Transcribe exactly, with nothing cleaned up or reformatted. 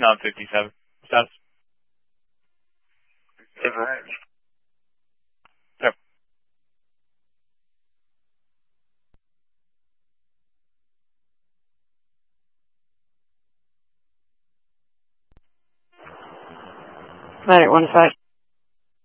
non fifty-seven status. Alright. Yep. Flight one five.